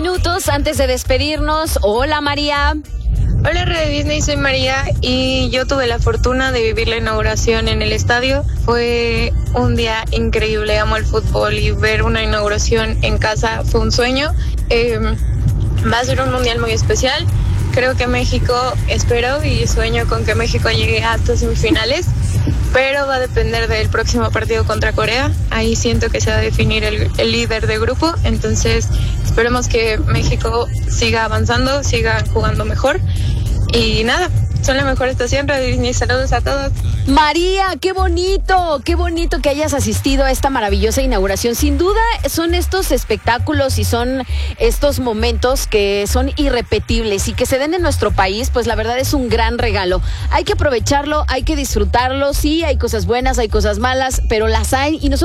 minutos antes de despedirnos. Hola, María. Hola, Radio Disney, soy María y yo tuve la fortuna de vivir la inauguración en el estadio. Fue un día increíble, amo el fútbol y ver una inauguración en casa fue un sueño. Va a ser un mundial muy especial. Creo que México, espero y sueño con que México llegue hasta semifinales, pero va a depender del próximo partido contra Corea. Ahí siento que se va a definir el líder de grupo, entonces esperemos que México siga avanzando, siga jugando mejor. Y nada, son la mejor estación, Radio Disney. Saludos a todos. María, qué bonito que hayas asistido a esta maravillosa inauguración. Sin duda son estos espectáculos y son estos momentos que son irrepetibles y que se den en nuestro país, pues la verdad es un gran regalo. Hay que aprovecharlo, hay que disfrutarlo. Sí, hay cosas buenas, hay cosas malas, pero las hay y nosotros